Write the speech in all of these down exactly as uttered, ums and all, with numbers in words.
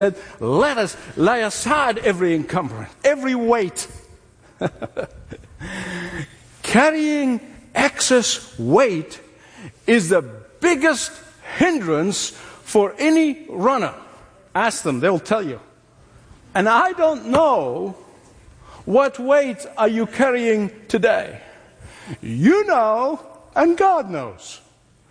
Let us lay aside every encumbrance, every weight. Carrying excess weight is the biggest hindrance for any runner. Ask them, they'll tell you. And I don't know what weight are you carrying today. You know, and God knows.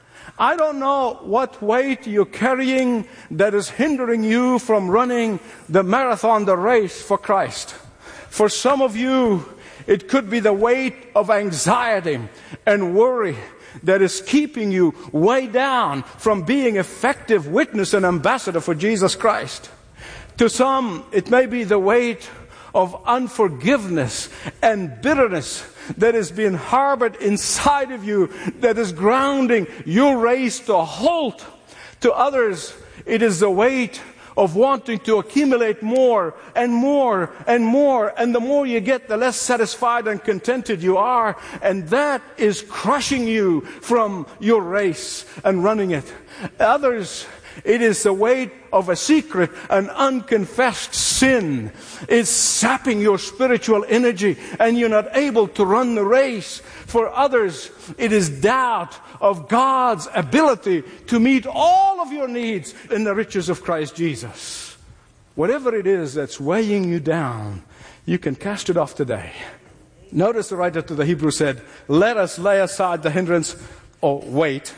I don't know what weight you're carrying that is hindering you from running the marathon, the race for Christ. For some of you, it could be the weight of anxiety and worry that is keeping you way down from being effective witness and ambassador for Jesus Christ. To some, it may be the weight of unforgiveness and bitterness that is being harbored inside of you, that is grounding your race to a halt. To others, it is the weight of wanting to accumulate more and more and more. And the more you get, the less satisfied and contented you are. And that is crushing you from your race and running it. Others, it is the weight of a secret, an unconfessed sin. It's sapping your spiritual energy and you're not able to run the race. For others, it is doubt of God's ability to meet all of your needs in the riches of Christ Jesus. Whatever it is that's weighing you down, you can cast it off today. Notice the writer to the Hebrews said, let us lay aside the hindrance or weight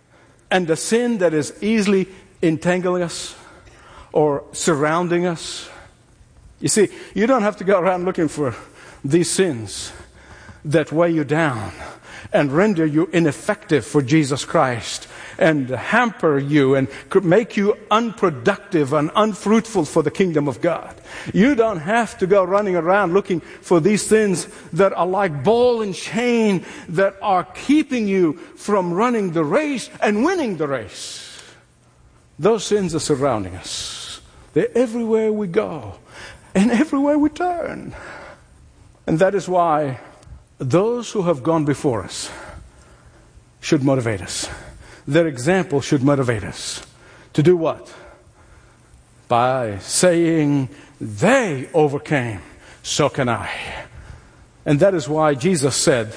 and the sin that is easily entangling us or surrounding us. You see, you don't have to go around looking for these sins that weigh you down and render you ineffective for Jesus Christ and hamper you and could make you unproductive and unfruitful for the kingdom of God. You don't have to go running around looking for these sins that are like ball and chain that are keeping you from running the race and winning the race. Those sins are surrounding us. They're everywhere we go and everywhere we turn. And that is why those who have gone before us should motivate us. Their example should motivate us. To do what? By saying, they overcame, so can I. And that is why Jesus said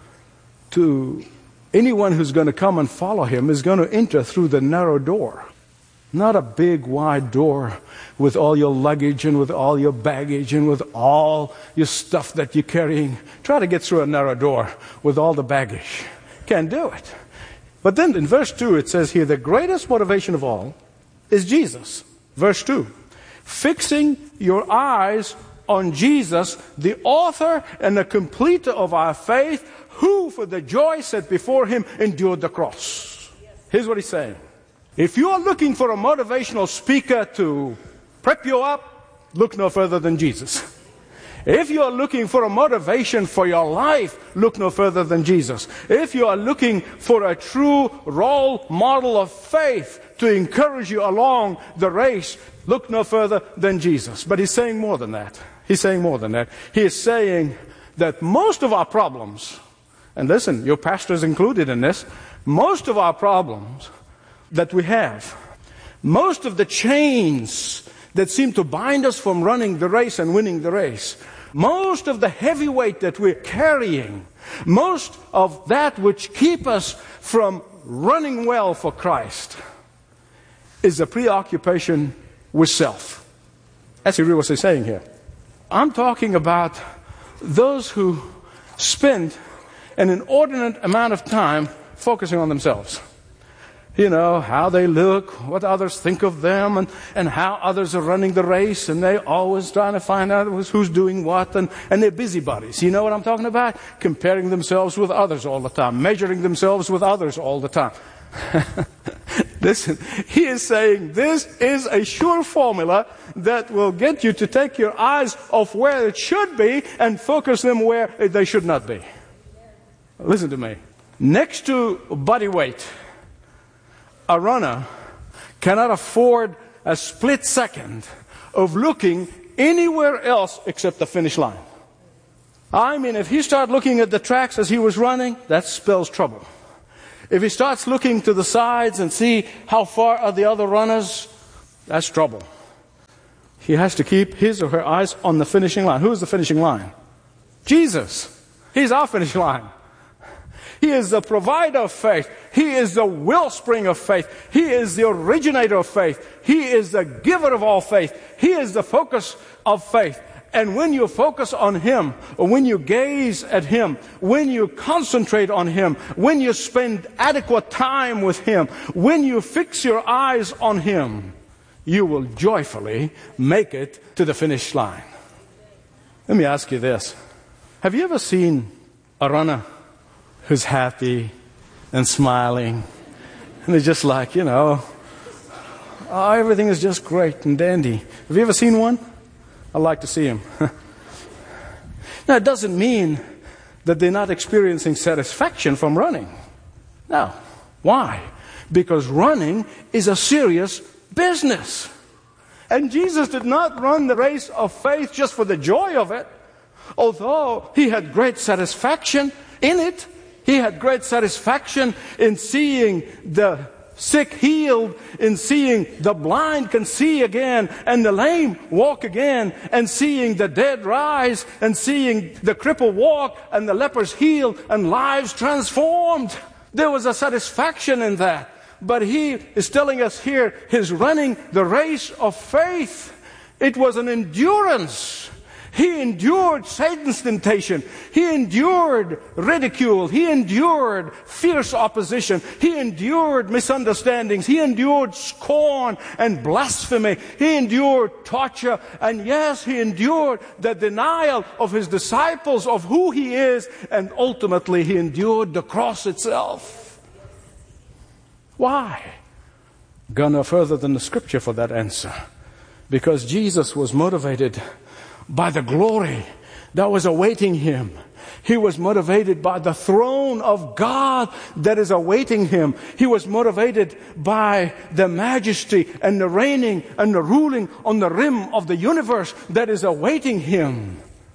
to anyone who's going to come and follow him is going to enter through the narrow door. Not a big wide door with all your luggage and with all your baggage and with all your stuff that you're carrying. Try to get through a narrow door with all the baggage. Can't do it. But then in verse two it says here, the greatest motivation of all is Jesus. Verse two, fixing your eyes on Jesus, the author and the completer of our faith, who for the joy set before him endured the cross. Here's what he's saying. If you are looking for a motivational speaker to prep you up, look no further than Jesus. If you are looking for a motivation for your life, look no further than Jesus. If you are looking for a true role model of faith to encourage you along the race, look no further than Jesus. But he's saying more than that. He's saying more than that. He is saying that most of our problems, and listen, your pastor is included in this, most of our problems that we have, most of the chains that seem to bind us from running the race and winning the race, most of the heavy weight that we're carrying, most of that which keep us from running well for Christ is a preoccupation with self. That's really what he's saying here. I'm talking about those who spend an inordinate amount of time focusing on themselves. You know, how they look, what others think of them, and, and how others are running the race, and they're always trying to find out who's doing what, and, and they're busybodies. You know what I'm talking about? Comparing themselves with others all the time, measuring themselves with others all the time. Listen, he is saying this is a sure formula that will get you to take your eyes off where it should be and focus them where they should not be. Listen to me. Next to body weight, a runner cannot afford a split second of looking anywhere else except the finish line. I mean, if he starts looking at the tracks as he was running, that spells trouble. If he starts looking to the sides and see how far are the other runners, that's trouble. he has to keep his or her eyes on the finishing line. Who is the finishing line? Jesus. He's our finishing line. He is the provider of faith. He is the wellspring of faith. He is the originator of faith. He is the giver of all faith. He is the focus of faith. And when you focus on Him, or when you gaze at Him, when you concentrate on Him, when you spend adequate time with Him, when you fix your eyes on Him, you will joyfully make it to the finish line. Let me ask you this. Have you ever seen a runner who's happy and smiling, and they're just like, you know, oh, everything is just great and dandy? Have you ever seen one? I'd like to see him. Now, it doesn't mean that they're not experiencing satisfaction from running. No. Why? Because running is a serious business. And Jesus did not run the race of faith just for the joy of it. Although He had great satisfaction in it. He had great satisfaction in seeing the sick healed, in seeing the blind can see again, and the lame walk again, and seeing the dead rise, and seeing the cripple walk, and the lepers healed, and lives transformed. There was a satisfaction in that. But He is telling us here, He's running the race of faith. It was an endurance. He endured Satan's temptation. He endured ridicule. He endured fierce opposition. He endured misunderstandings. He endured scorn and blasphemy. He endured torture. And yes, He endured the denial of His disciples of who He is. And ultimately, He endured the cross itself. Why? Go no further than the Scripture for that answer. Because Jesus was motivated by the glory that was awaiting Him. He was motivated by the throne of God that is awaiting Him. He was motivated by the majesty and the reigning and the ruling on the rim of the universe that is awaiting Him.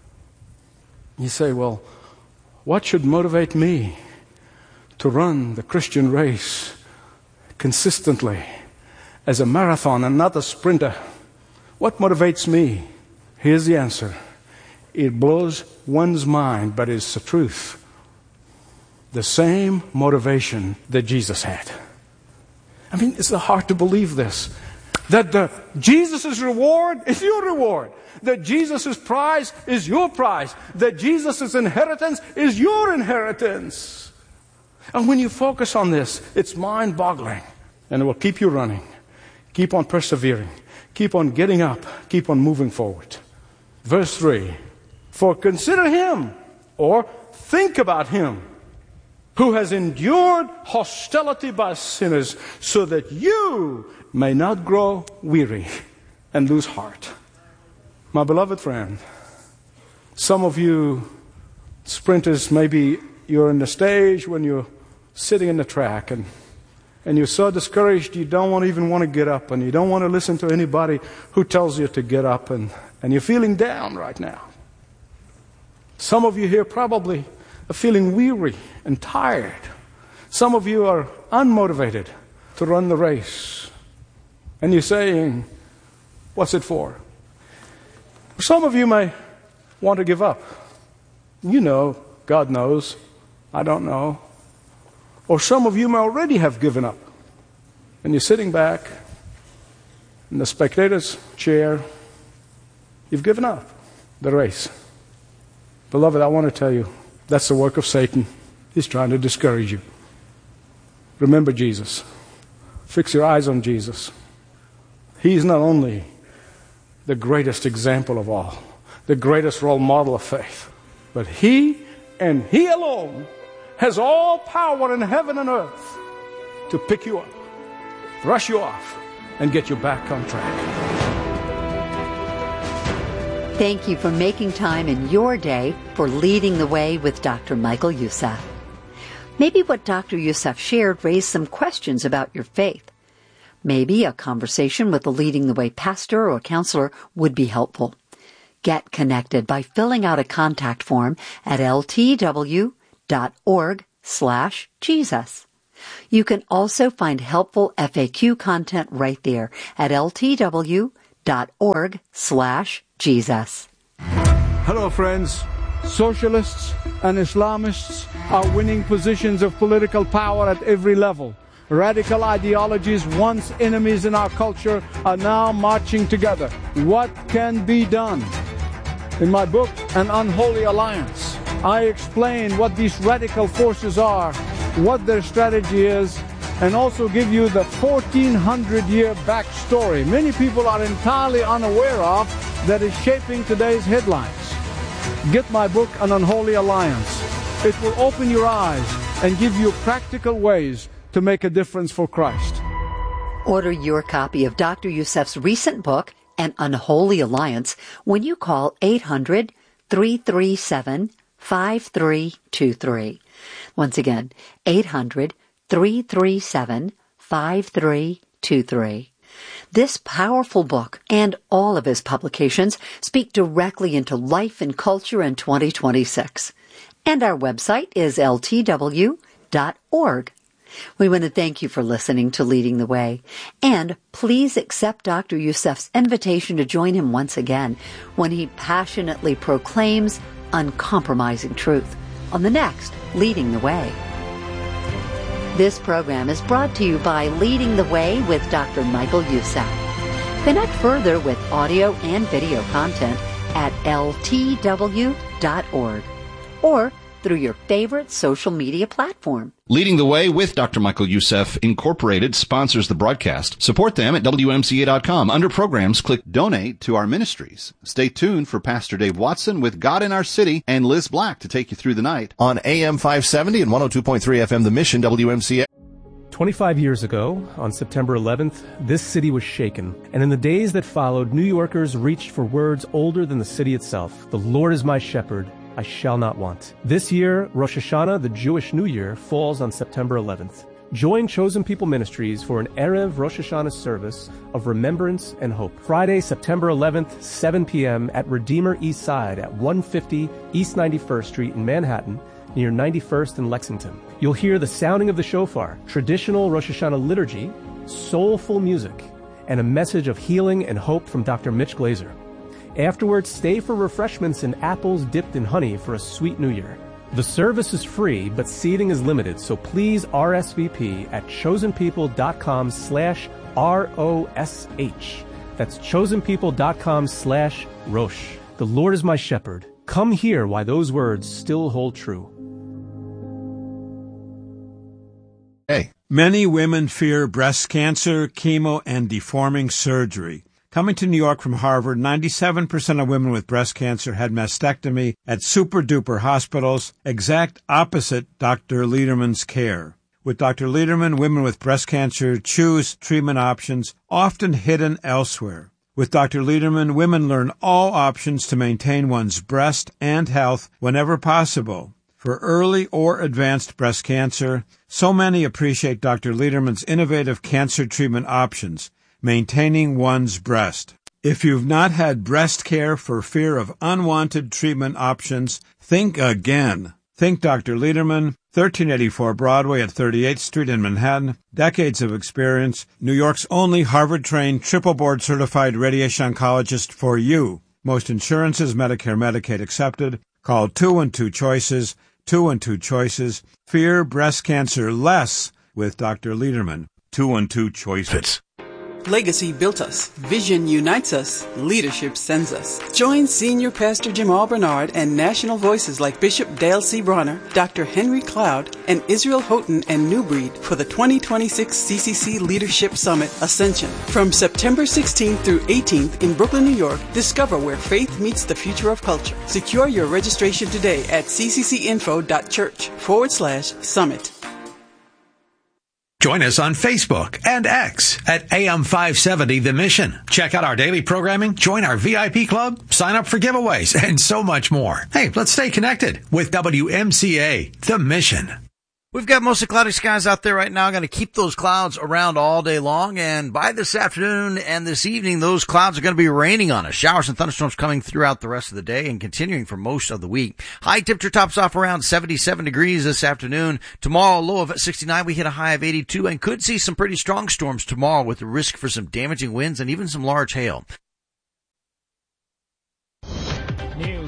You say, well, what should motivate me to run the Christian race consistently as a marathon and not a sprinter? What motivates me? Here's the answer. It blows one's mind, but it's the truth. The same motivation that Jesus had. I mean, it's hard to believe this. That the Jesus' reward is your reward. That Jesus' prize is your prize. That Jesus' inheritance is your inheritance. And when you focus on this, it's mind-boggling. And it will keep you running. Keep on persevering. Keep on getting up. Keep on moving forward. Verse three, for consider Him, or think about Him, who has endured hostility by sinners, so that you may not grow weary and lose heart. My beloved friend, some of you sprinters, maybe you're in the stage when you're sitting in the track and And you're so discouraged you don't want, even want to get up, and you don't want to listen to anybody who tells you to get up, and, and you're feeling down right now. Some of you here probably are feeling weary and tired. Some of you are unmotivated to run the race. And you're saying, what's it for? Some of you may want to give up. You know, God knows. I don't know. Or some of you may already have given up. And you're sitting back in the spectator's chair. You've given up the race. Beloved, I want to tell you, that's the work of Satan. He's trying to discourage you. Remember Jesus. Fix your eyes on Jesus. He's not only the greatest example of all, the greatest role model of faith, but He and He alone has all power in heaven and earth to pick you up, brush you off, and get you back on track. Thank you for making time in your day for Leading the Way with Doctor Michael Youssef. Maybe what Doctor Youssef shared raised some questions about your faith. Maybe a conversation with a Leading the Way pastor or counselor would be helpful. Get connected by filling out a contact form at ltw dot org slash Jesus. You can also find helpful F A Q content right there at ltw dot org slash Jesus. Hello, friends. Socialists and Islamists are winning positions of political power at every level. Radical ideologies, once enemies in our culture, are now marching together. What can be done? In my book, An Unholy Alliance, I explain what these radical forces are, what their strategy is, and also give you the fourteen hundred year backstory many people are entirely unaware of that is shaping today's headlines. Get my book, An Unholy Alliance. It will open your eyes and give you practical ways to make a difference for Christ. Order your copy of Doctor Youssef's recent book, An Unholy Alliance, when you call eight hundred, three three seven, five three two three. Once again, eight hundred, three three seven, five three two three. This powerful book and all of his publications speak directly into life and culture in twenty twenty-six. And our website is L T W dot org. We want to thank you for listening to Leading the Way. And please accept Doctor Youssef's invitation to join him once again when he passionately proclaims uncompromising truth on the next Leading the Way. This program is brought to you by Leading the Way with Doctor Michael Youssef. Connect further with audio and video content at L T W dot org or through your favorite social media platform. Leading the Way with Doctor Michael Youssef Incorporated sponsors the broadcast. Support them at W M C A dot com. Under programs, click Donate to our ministries. Stay tuned for Pastor Dave Watson with God in Our City and Liz Black to take you through the night on A M five seventy and one oh two point three F M The Mission, W M C A. twenty-five years ago, on September eleventh, this city was shaken. And in the days that followed, New Yorkers reached for words older than the city itself. The Lord is my shepherd, I shall not want. This year, Rosh Hashanah, the Jewish New Year, falls on September eleventh. Join Chosen People Ministries for an Erev Rosh Hashanah service of remembrance and hope. Friday, September eleventh, seven p.m. at Redeemer East Side at one fifty East ninety-first Street in Manhattan, near ninety-first and Lexington. You'll hear the sounding of the shofar, traditional Rosh Hashanah liturgy, soulful music, and a message of healing and hope from Doctor Mitch Glazer. Afterwards, stay for refreshments and apples dipped in honey for a sweet new year. The service is free, but seating is limited, so please R S V P at chosenpeople.com slash R O S H. That's chosenpeople.com slash Rosh. The Lord is my shepherd. Come hear why those words still hold true. Hey. Many women fear breast cancer, chemo, and deforming surgery. Coming to New York from Harvard, ninety-seven percent of women with breast cancer had mastectomy at super-duper hospitals, exact opposite Doctor Lederman's care. With Doctor Lederman, women with breast cancer choose treatment options often hidden elsewhere. With Doctor Lederman, women learn all options to maintain one's breast and health whenever possible. For early or advanced breast cancer, so many appreciate Doctor Lederman's innovative cancer treatment options, maintaining one's breast. If you've not had breast care for fear of unwanted treatment options, think again. Think Doctor Lederman, thirteen eighty-four Broadway at thirty-eighth Street in Manhattan. Decades of experience. New York's only Harvard-trained, triple board-certified radiation oncologist for you. Most insurances, Medicare, Medicaid accepted. Call two one two choices, two one two choices. Fear breast cancer less with Doctor Lederman. two one two choices. Legacy built us. Vision unites us. Leadership sends us. Join Senior Pastor Jamal Bernard and national voices like Bishop Dale C. Bronner, Doctor Henry Cloud, and Israel Houghton and New Breed for the twenty twenty-six C C C Leadership Summit Ascension. From September sixteenth through eighteenth in Brooklyn, New York, discover where faith meets the future of culture. Secure your registration today at cccinfo.church forward slash summit. Join us on Facebook and X at A M five seventy The Mission. Check out our daily programming, join our V I P club, sign up for giveaways, and so much more. Hey, let's stay connected with W M C A The Mission. We've got mostly cloudy skies out there right now. Going to keep those clouds around all day long. And by this afternoon and this evening, those clouds are going to be raining on us. Showers and thunderstorms coming throughout the rest of the day and continuing for most of the week. High temperature tops off around seventy-seven degrees this afternoon. Tomorrow, low of sixty-nine. We hit a high of eighty-two and could see some pretty strong storms tomorrow with the risk for some damaging winds and even some large hail.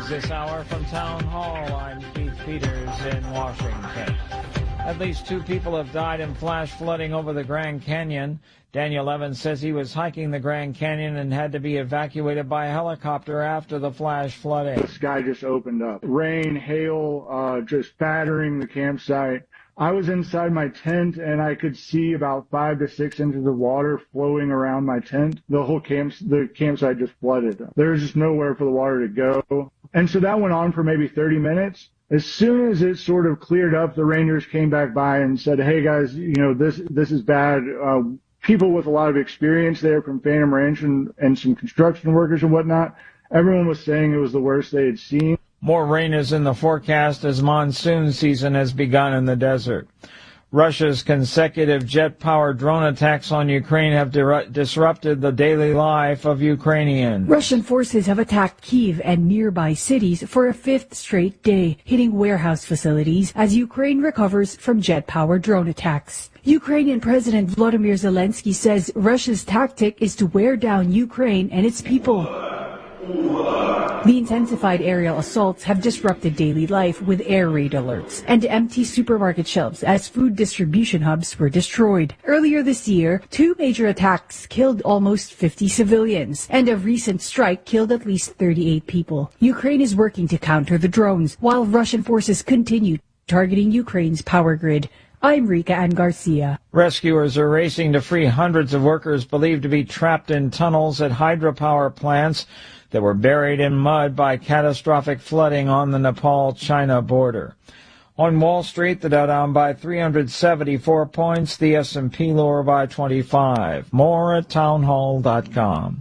news this hour from Town Hall. I'm Keith Peters in Washington. At least two people have died in flash flooding over the Grand Canyon. Daniel Evans says he was hiking the Grand Canyon and had to be evacuated by a helicopter after the flash flooding. The sky just opened up. Rain, hail, uh, just battering the campsite. I was inside my tent and I could see about five to six inches of water flowing around my tent. The whole camp, the campsite just flooded. There was just nowhere for the water to go. And so that went on for maybe thirty minutes. As soon as it sort of cleared up, the Rangers came back by and said, hey guys, you know, this, this is bad. Uh, people with a lot of experience there from Phantom Ranch and, and some construction workers and whatnot, everyone was saying it was the worst they had seen. More rain is in the forecast as monsoon season has begun in the desert. Russia's consecutive jet-powered drone attacks on Ukraine have di- disrupted the daily life of Ukrainians. Russian forces have attacked Kyiv and nearby cities for a fifth straight day, hitting warehouse facilities as Ukraine recovers from jet-powered drone attacks. Ukrainian President Volodymyr Zelensky says Russia's tactic is to wear down Ukraine and its people. The intensified aerial assaults have disrupted daily life with air raid alerts and empty supermarket shelves as food distribution hubs were destroyed. Earlier this year, two major attacks killed almost fifty civilians, and a recent strike killed at least thirty-eight people. Ukraine is working to counter the drones, while Russian forces continue targeting Ukraine's power grid. I'm Rika Ann Garcia. Rescuers are racing to free hundreds of workers believed to be trapped in tunnels at hydropower plants that were buried in mud by catastrophic flooding on the Nepal-China border. On Wall Street, the Dow down by three hundred seventy-four points, the S and P lower by twenty-five. More at townhall dot com.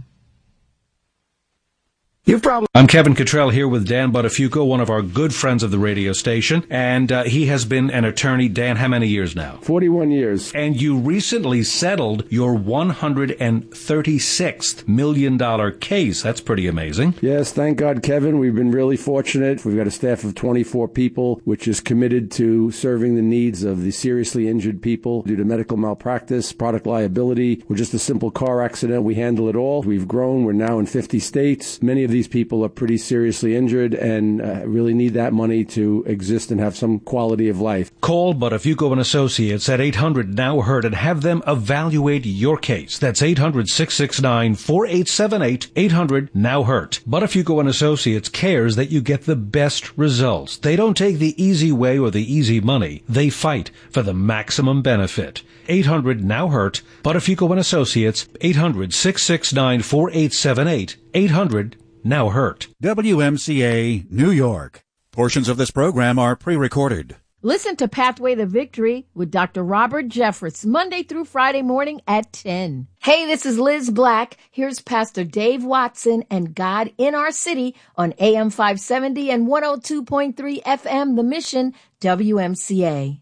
You've probably... I'm Kevin Cottrell here with Dan Buttafuoco, one of our good friends of the radio station, and uh, he has been an attorney, Dan, how many years now? forty-one years. And you recently settled your one hundred thirty-sixth million dollars case. That's pretty amazing. Yes, thank God, Kevin. We've been really fortunate. We've got a staff of twenty-four people, which is committed to serving the needs of the seriously injured people due to medical malpractice, product liability, or just a simple car accident. We handle it all. We've grown. We're now in fifty states. Many of these people are pretty seriously injured and uh, really need that money to exist and have some quality of life. Call Buttafuoco and Associates at eight hundred now heard and have them evaluate your case. That's eight hundred, six six nine, four eight seven eight, eight hundred now hurt. Buttafuoco and Associates cares that you get the best results. They don't take the easy way or the easy money. They fight for the maximum benefit. eight hundred now hurt. Buttafuoco and Associates, eight hundred, six six nine, four eight seven eight, eight hundred now hurt. W M C A, New York. Portions of this program are pre-recorded. Listen to Pathway to Victory with Doctor Robert Jeffress, Monday through Friday morning at ten. Hey, this is Liz Black. Here's Pastor Dave Watson and God in Our City on A M five seventy and one oh two point three F M, The Mission, W M C A.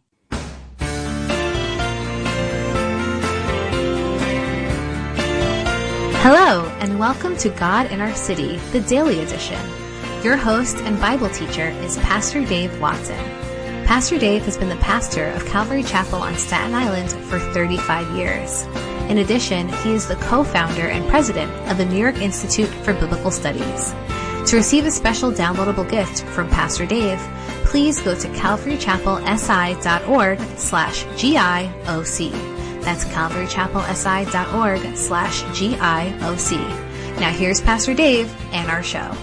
Hello, and welcome to God in Our City, the Daily Edition. Your host and Bible teacher is Pastor Dave Watson. Pastor Dave has been the pastor of Calvary Chapel on Staten Island for thirty-five years. In addition, he is the co-founder and president of the New York Institute for Biblical Studies. To receive a special downloadable gift from Pastor Dave, please go to calvarychapelsi.org slash GIOC. That's calvarychapelsi.org slash GIOC. Now here's Pastor Dave and our show.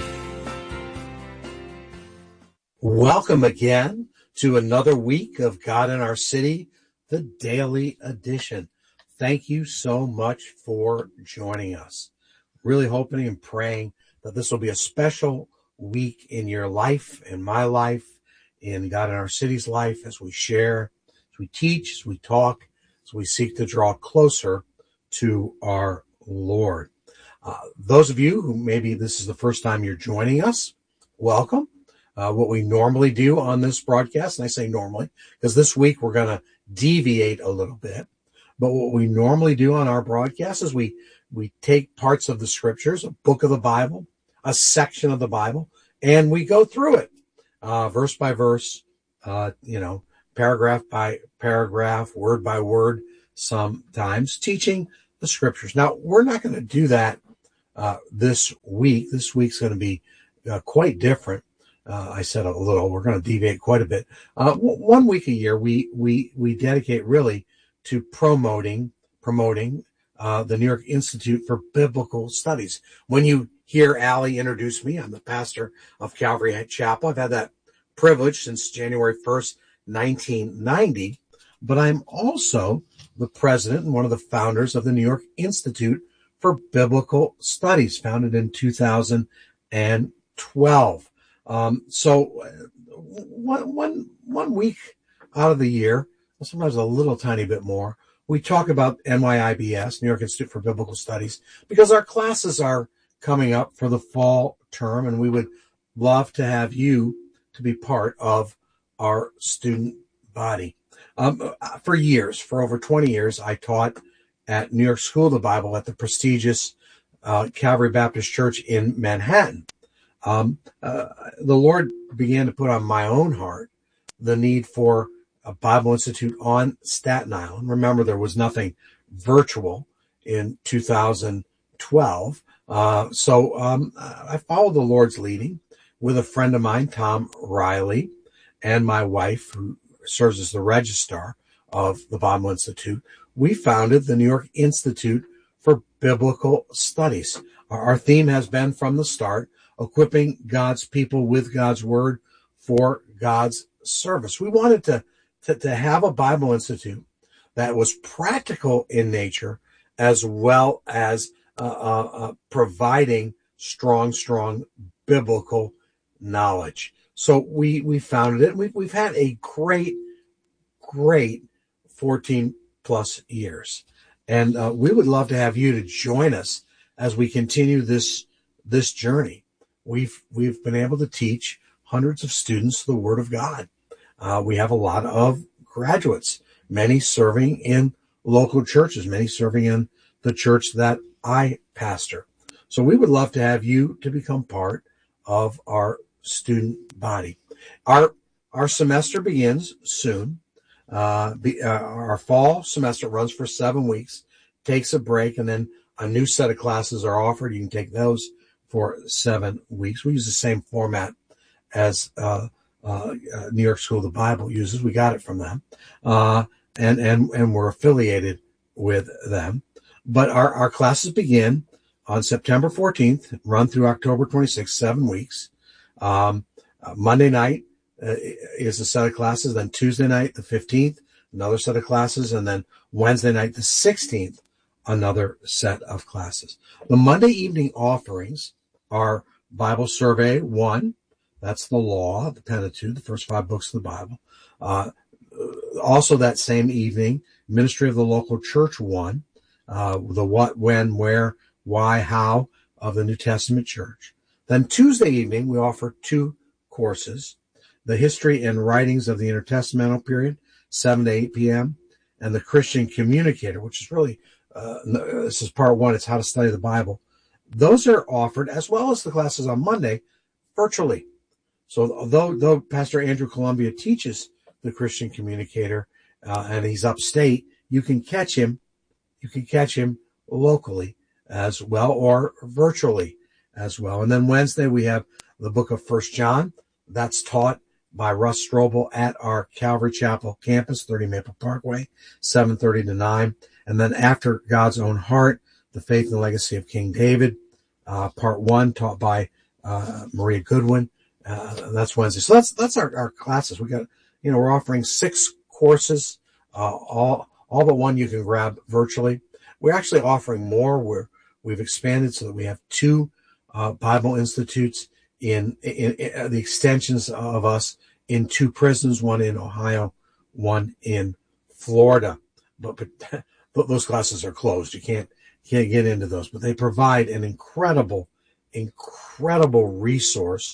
Welcome again to another week of God in Our City, the Daily Edition. Thank you so much for joining us. Really hoping and praying that this will be a special week in your life, in my life, in God in Our City's life, as we share, as we teach, as we talk, as we seek to draw closer to our Lord. Uh, those of you who maybe this is the first time you're joining us, welcome. Uh, what we normally do on this broadcast, and I say normally, because this week we're going to deviate a little bit, but what we normally do on our broadcast is we, we take parts of the scriptures, a book of the Bible, a section of the Bible, and we go through it, uh, verse by verse, uh, you know, paragraph by paragraph, word by word, sometimes teaching the scriptures. Now, we're not going to do that uh, this week. This week's going to be uh, quite different. Uh, I said a little, we're going to deviate quite a bit. Uh, w- one week a year, we, we, we dedicate really to promoting, promoting, uh, the New York Institute for Biblical Studies. When you hear Allie introduce me, I'm the pastor of Calvary Chapel. I've had that privilege since January first, nineteen ninety, but I'm also the president and one of the founders of the New York Institute for Biblical Studies, founded in two thousand twelve. Um, so one, one, one week out of the year, sometimes a little tiny bit more, we talk about N Y I B S, New York Institute for Biblical Studies, because our classes are coming up for the fall term, and we would love to have you to be part of our student body. Um, for years, for over twenty years, I taught at New York School of the Bible at the prestigious uh, Calvary Baptist Church in Manhattan. Um, uh, the Lord began to put on my own heart the need for a Bible Institute on Staten Island. Remember, there was nothing virtual in two thousand twelve. Uh, so um, I followed the Lord's leading with a friend of mine, Tom Riley, and my wife, who serves as the registrar of the Bible Institute. We founded the New York Institute for Biblical Studies. Our, our theme has been from the start, equipping God's people with God's word for God's service. We wanted to, to, to have a Bible Institute that was practical in nature, as well as uh, uh, uh, providing strong, strong biblical knowledge. So we, we founded it. We've, we've had a great, great fourteen plus years. And uh, we would love to have you to join us as we continue this, this journey. We've, we've been able to teach hundreds of students the Word of God. Uh, we have a lot of graduates, many serving in local churches, many serving in the church that I pastor. So we would love to have you to become part of our student body. Our, our semester begins soon. Uh, the, uh, our fall semester runs for seven weeks, takes a break, and then a new set of classes are offered. You can take those for seven weeks. We use the same format as uh, uh, New York School of the Bible uses. We got it from them, uh, and and and we're affiliated with them. But our, our classes begin on September fourteenth, run through October twenty-sixth, seven weeks. Um, uh, Monday night uh, is a set of classes. Then Tuesday night, the fifteenth, another set of classes, and then Wednesday night, the sixteenth, another set of classes. The Monday evening offerings are Bible Survey one. That's the law, the Pentateuch, the first five books of the Bible. Uh, also that same evening, Ministry of the Local Church one, uh, the what, when, where, why, how of the New Testament church. Then Tuesday evening, we offer two courses, the History and Writings of the Intertestamental Period, seven to eight p.m., and the Christian Communicator, which is really, uh, this is part one, it's how to study the Bible. Those are offered, as well as the classes on Monday, virtually. So although, though Pastor Andrew Columbia teaches the Christian Communicator, uh, and he's upstate, you can catch him, you can catch him locally as well, or virtually as well. And then Wednesday, we have the book of First John. That's taught by Russ Strobel at our Calvary Chapel campus, thirty Maple Parkway, seven thirty to nine. And then After God's Own Heart, the Faith and Legacy of King David, uh, part one, taught by uh, Maria Goodwin. Uh, that's Wednesday. So that's, that's our, our classes. We got, you know, we're offering six courses, uh, all, all but one you can grab virtually. We're actually offering more. We're, we've expanded so that we have two, uh, Bible institutes in, in, in the extensions of us in two prisons, one in Ohio, one in Florida. But, but, but those classes are closed. You can't, can't get into those, but they provide an incredible, incredible resource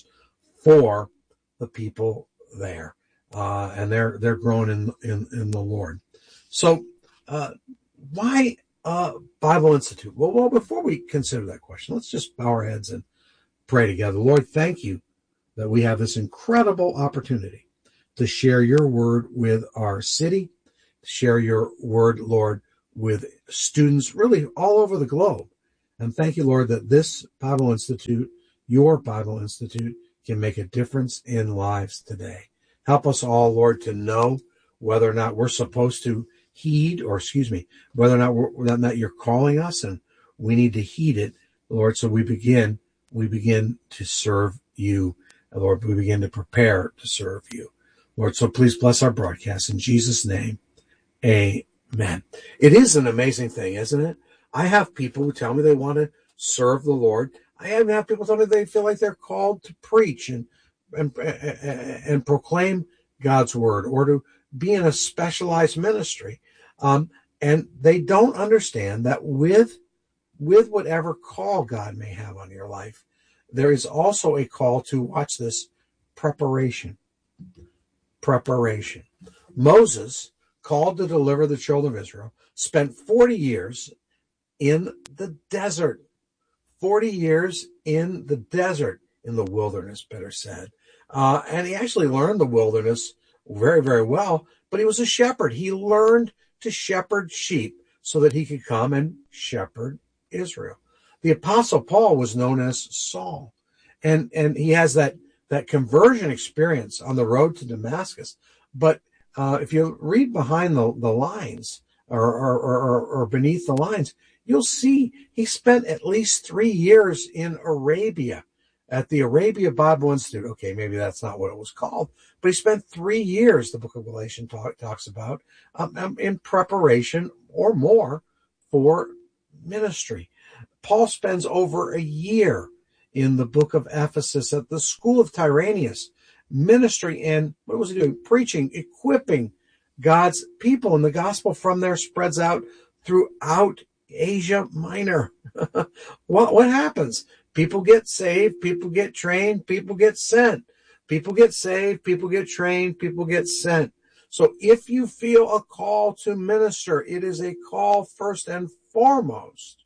for the people there. Uh, and they're, they're growing in, in, in the Lord. So, uh, why, uh, Bible Institute? Well, well, before we consider that question, let's just bow our heads and pray together. Lord, thank you that we have this incredible opportunity to share your word with our city, to share your word, Lord, with students really all over the globe. And thank you, Lord, that this Bible Institute your Bible Institute can make a difference in lives today. Help us all, Lord, to know whether or not we're supposed to heed, or excuse me, whether or not, we're, whether or not you're calling us, and we need to heed it, Lord, so we begin, we begin to serve you, Lord, we begin to prepare to serve you. Lord, so please bless our broadcast. In Jesus' name, amen. It is an amazing thing, isn't it? I have people who tell me they want to serve the Lord. I even have people tell me they feel like they're called to preach and and, and proclaim God's word, or to be in a specialized ministry. Um, and they don't understand that with, with whatever call God may have on your life, there is also a call to, watch this, preparation. Preparation. Moses, called to deliver the children of Israel, spent forty years in the desert. forty years in the desert, in the wilderness, better said. Uh, and he actually learned the wilderness very, very well, but he was a shepherd. He learned to shepherd sheep so that he could come and shepherd Israel. The Apostle Paul was known as Saul, and, and he has that, that conversion experience on the road to Damascus. But uh, if you read behind the, the lines, or, or, or, or beneath the lines, you'll see he spent at least three years in Arabia at the Arabia Bible Institute. Okay, maybe that's not what it was called, but he spent three years, the book of Galatians talk, talks about, um, in preparation or more for ministry. Paul spends over a year in the book of Ephesus at the school of Tyrannus, ministry and, what was he doing? Preaching, equipping God's people, and the gospel from there spreads out throughout Asia Minor. what what happens? People get saved, people get trained, people get sent. People get saved, people get trained, people get sent. So if you feel a call to minister, it is a call first and foremost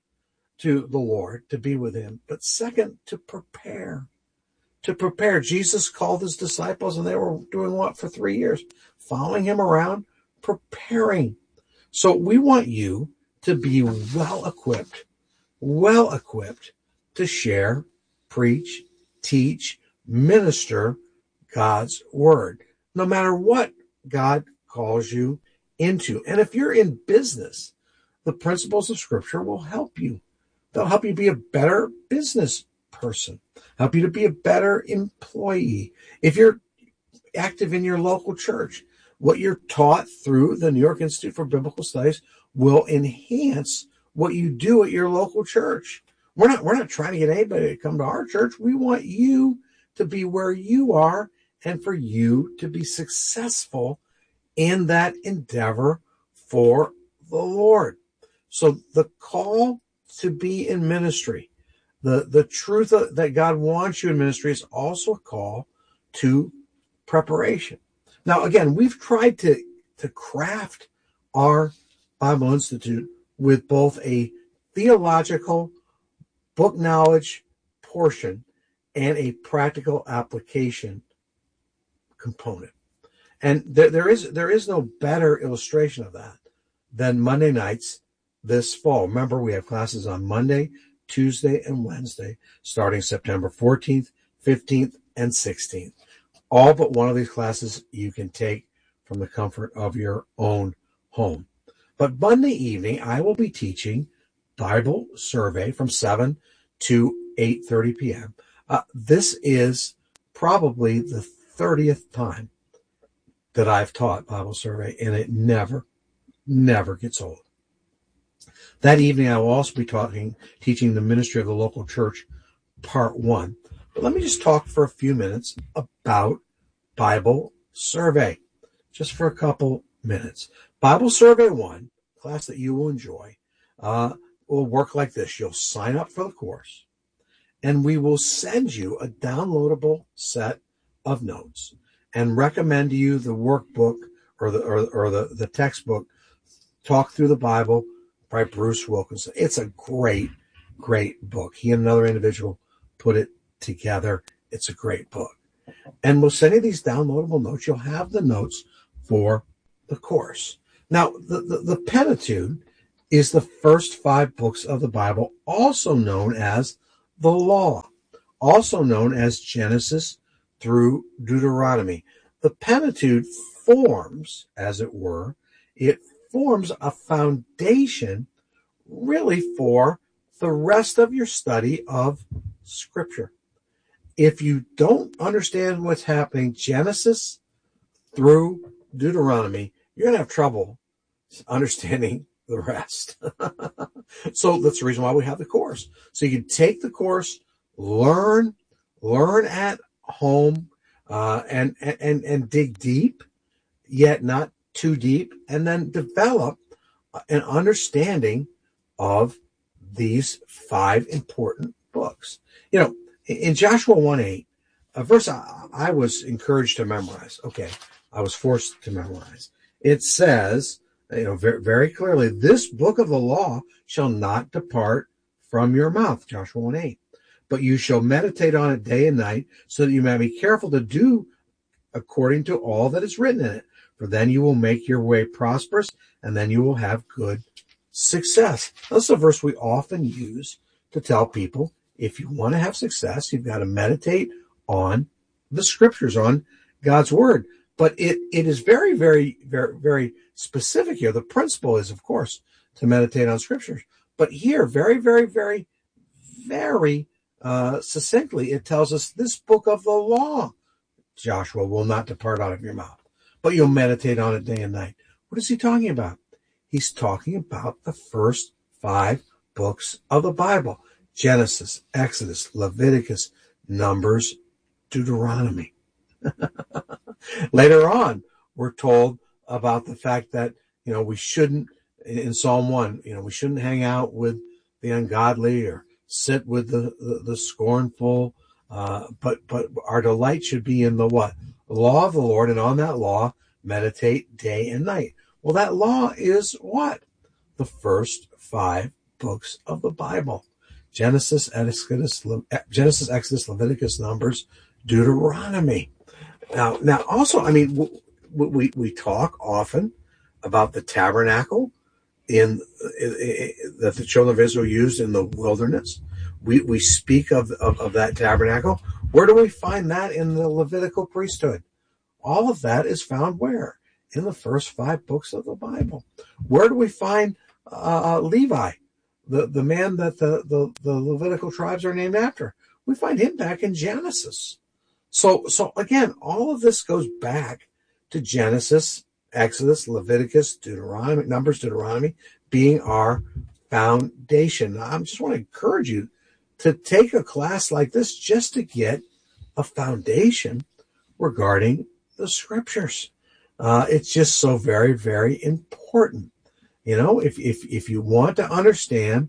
to the Lord, to be with him, but second, to prepare. To prepare. Jesus called his disciples, and they were doing what for three years? Following him around, preparing. So we want you to be well equipped, well equipped to share, preach, teach, minister God's word, no matter what God calls you into. And if you're in business, the principles of Scripture will help you. They'll help you be a better business person, help you to be a better employee. If you're active in your local church, what you're taught through the New York Institute for Biblical Studies will enhance what you do at your local church. We're not, we're not trying to get anybody to come to our church. We want you to be where you are and for you to be successful in that endeavor for the Lord. So the call to be in ministry, the, the truth that God wants you in ministry, is also a call to preparation. Now, again, we've tried to, to craft our Bible Institute with both a theological book knowledge portion and a practical application component. And there, there is there is no better illustration of that than Monday nights this fall. Remember, we have classes on Monday, Tuesday, and Wednesday, starting September fourteenth, fifteenth, and sixteenth. All but one of these classes you can take from the comfort of your own home. But Monday evening, I will be teaching Bible Survey from seven to eight thirty p.m. Uh, this is probably the thirtieth time that I've taught Bible Survey, and it never, never gets old. That evening, I will also be talking, teaching the ministry of the local church, part one. But let me just talk for a few minutes about Bible Survey, just for a couple minutes. Bible Survey one, class that you will enjoy, uh, will work like this. You'll sign up for the course, and we will send you a downloadable set of notes and recommend to you the workbook or the or, or the, the textbook, Talk Through the Bible by Bruce Wilkinson. It's a great, great book. He and another individual put it together. It's a great book. And we'll send you these downloadable notes. You'll have the notes for the course. Now, the, the, the Pentateuch is the first five books of the Bible, also known as the Law. also known as Genesis through Deuteronomy. The Pentateuch forms, as it were, it forms a foundation really for the rest of your study of Scripture. If you don't understand what's happening, Genesis through Deuteronomy, you're going to have trouble understanding the rest. So that's the reason why we have the course. So you can take the course, learn, learn at home, uh, and, and, and dig deep, yet not too deep, and then develop an understanding of these five important books. You know, in Joshua one eight, a verse I, I was encouraged to memorize. Okay, I was forced to memorize. It says, you know, very, very clearly, this book of the law shall not depart from your mouth, Joshua one eight, but you shall meditate on it day and night, so that you may be careful to do according to all that is written in it. For then you will make your way prosperous, and then you will have good success. That's a verse we often use to tell people, if you want to have success, you've got to meditate on the Scriptures, on God's Word. But it, it is very, very, very, very specific here. The principle is, of course, to meditate on Scriptures. But here, very, very, very, very uh, succinctly, it tells us this book of the law, Joshua, will not depart out of your mouth, but you'll meditate on it day and night. What is he talking about? He's talking about the first five books of the Bible: Genesis, Exodus, Leviticus, Numbers, Deuteronomy. Later on, we're told about the fact that, you know, we shouldn't, in Psalm one, you know, we shouldn't hang out with the ungodly or sit with the, the, the scornful, uh, but, but our delight should be in the what? The law of the Lord, and on that law, meditate day and night. Well, that law is what? The first five books of the Bible: Genesis, Exodus, Le- Genesis, Exodus, Leviticus, Numbers, Deuteronomy. Now, now, also, I mean, w- we we talk often about the tabernacle in, in, in that the children of Israel used in the wilderness. We we speak of, of of that tabernacle. Where do we find that in the Levitical priesthood? All of that is found where? In the first five books of the Bible. Where do we find uh, Levi, the, the man that the, the, the Levitical tribes are named after? We find him back in Genesis. So, so again, all of this goes back to Genesis, Exodus, Leviticus, Deuteronomy, Numbers, Deuteronomy being our foundation. Now, I just want to encourage you to take a class like this just to get a foundation regarding the Scriptures. Uh, it's just so very, very important. You know, if, if, if you want to understand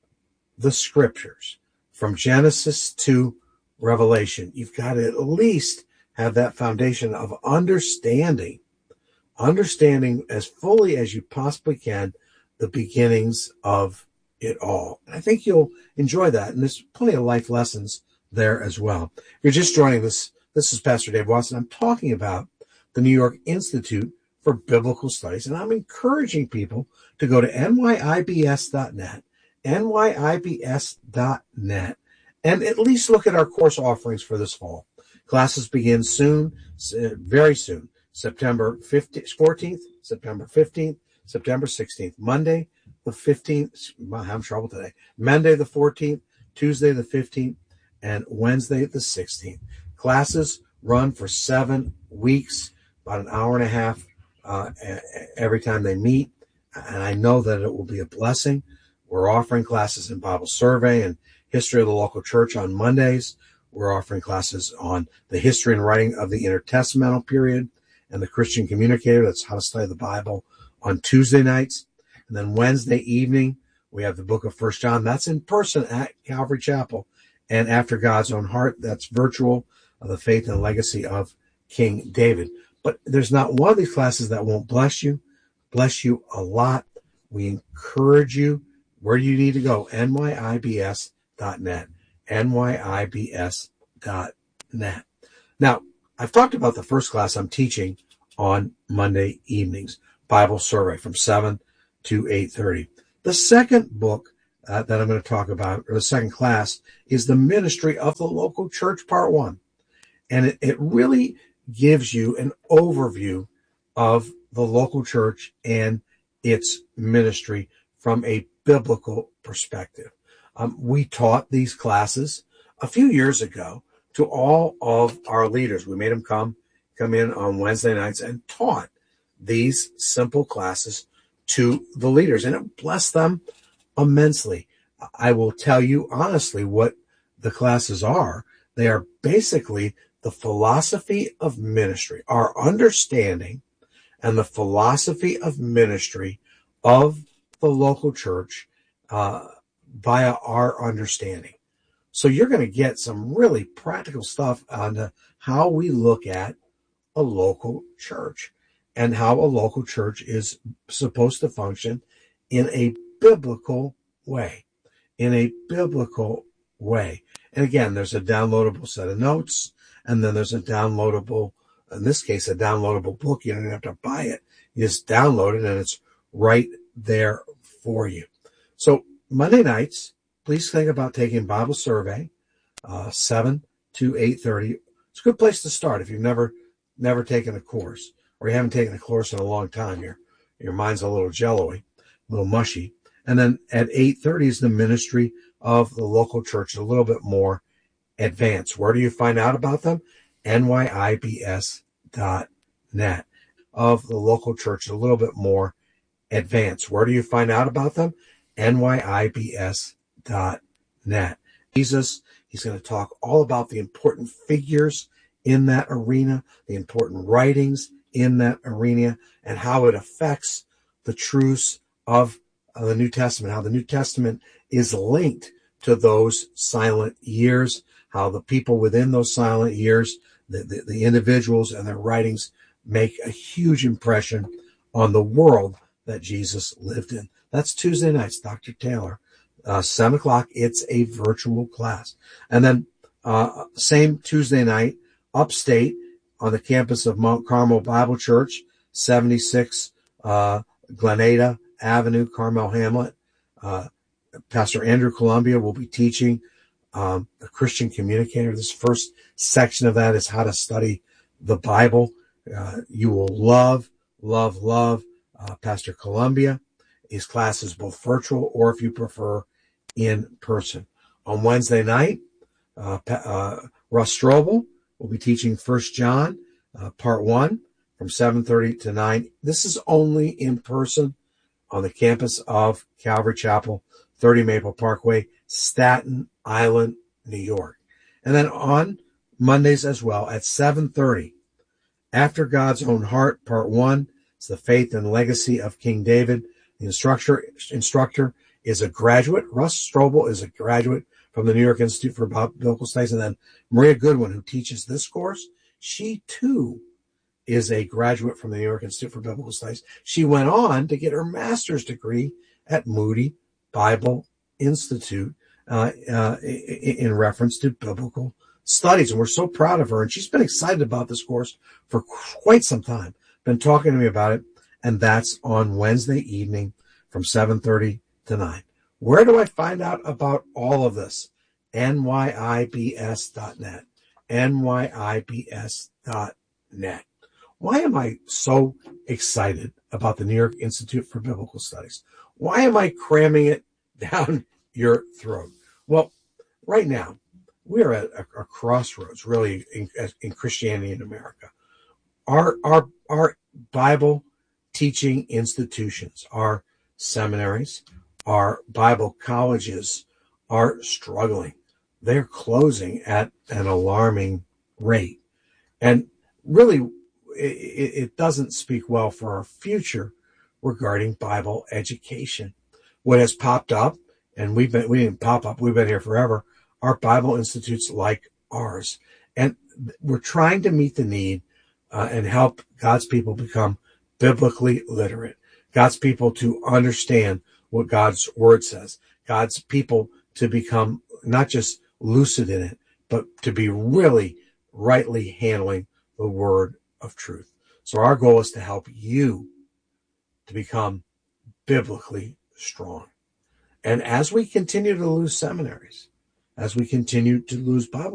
the Scriptures from Genesis to Revelation, you've got to at least have that foundation of understanding, understanding as fully as you possibly can the beginnings of it all. And I think you'll enjoy that. And there's plenty of life lessons there as well. If you're just joining us, this is Pastor Dave Watson. I'm talking about the New York Institute for Biblical Studies, and I'm encouraging people to go to N Y I B S dot net, N Y I B S dot net, and at least look at our course offerings for this fall. Classes begin soon, very soon, September fourteenth, September fifteenth, September sixteenth, Monday the fifteenth, I'm having trouble today, Monday the fourteenth, Tuesday the fifteenth, and Wednesday the sixteenth. Classes run for seven weeks. About an hour and a half uh, every time they meet. And I know that it will be a blessing. We're offering classes in Bible survey and history of the local church on Mondays. We're offering classes on the history and writing of the intertestamental period and the Christian Communicator. That's how to study the Bible on Tuesday nights. And then Wednesday evening, we have the book of First John. That's in person at Calvary Chapel. And After God's Own Heart, that's virtual, of the faith and legacy of King David. But there's not one of these classes that won't bless you, bless you a lot. We encourage you. Where do you need to go? N Y I B S dot net, N Y I B S dot net. Now, I've talked about the first class I'm teaching on Monday evenings, Bible survey from seven to eight thirty. The second book uh, that I'm going to talk about, or the second class, is the ministry of the local church, part one. And it, it really gives you an overview of the local church and its ministry from a biblical perspective. Um, we taught these classes a few years ago to all of our leaders. We made them come, come in on Wednesday nights and taught these simple classes to the leaders, and it blessed them immensely. I will tell you honestly what the classes are. They are basically the philosophy of ministry, our understanding and the philosophy of ministry of the local church uh, via our understanding. So you're going to get some really practical stuff on how we look at a local church and how a local church is supposed to function in a biblical way, in a biblical way. And again, there's a downloadable set of notes, and then there's a downloadable, in this case, a downloadable book. You don't have to buy it. You just download it, and it's right there for you. So Monday nights, please think about taking Bible Survey, uh, seven to eight thirty. It's a good place to start if you've never never taken a course, or you haven't taken a course in a long time. Your your mind's a little jello-y, a little mushy. And then at eight thirty is the ministry of the local church, a little bit more advanced. Where do you find out about them? N Y I B S dot net. Of the local church, a little bit more advanced. Where do you find out about them? N Y I B S dot net. Jesus, he's going to talk all about the important figures in that arena, the important writings in that arena, and how it affects the truths of the New Testament, how the New Testament is linked to those silent years, how the people within those silent years, the, the, the individuals and their writings make a huge impression on the world that Jesus lived in. That's Tuesday nights, Doctor Taylor, uh, seven o'clock. It's a virtual class. And then uh, same Tuesday night, upstate on the campus of Mount Carmel Bible Church, seventy-six uh, Glenada Avenue, Carmel Hamlet. Uh, Pastor Andrew Columbia will be teaching um, the Christian Communicator. This first section of that is how to study the Bible. Uh, you will love, love, love uh, Pastor Columbia. His class is both virtual or, if you prefer, in person. On Wednesday night, uh, uh, Russ Strobel will be teaching First John, uh, part one, from seven thirty to nine. This is only in person on the campus of Calvary Chapel, thirty Maple Parkway, Staten Island, New York. And then on Mondays as well at seven thirty, After God's Own Heart, part one, it's the faith and legacy of King David. The instructor, instructor is a graduate. Russ Strobel is a graduate from the New York Institute for Biblical Studies. And then Maria Goodwin, who teaches this course, she too is a graduate from the New York Institute for Biblical Studies. She went on to get her master's degree at Moody Bible Institute uh, uh, in reference to biblical studies. And we're so proud of her. And she's been excited about this course for quite some time, been talking to me about it. And that's on Wednesday evening from seven thirty to nine. Where do I find out about all of this? N Y I B S dot net. N Y I B S dot net. Why am I so excited about the New York Institute for Biblical Studies? Why am I cramming it down your throat? Well, right now, we are at a, a crossroads, really, in, in Christianity in America. Our, our, our Bible teaching institutions, our seminaries, our Bible colleges are struggling. They're closing at an alarming rate. And really, it, it doesn't speak well for our future regarding Bible education. What has popped up, and we've been, we didn't pop up, we've been here forever, are Bible institutes like ours. And we're trying to meet the need uh, and help God's people become biblically literate. God's people to understand what God's word says. God's people to become not just lucid in it, but to be really rightly handling the word of truth. So our goal is to help you to become biblically strong. And as we continue to lose seminaries, as we continue to lose Bible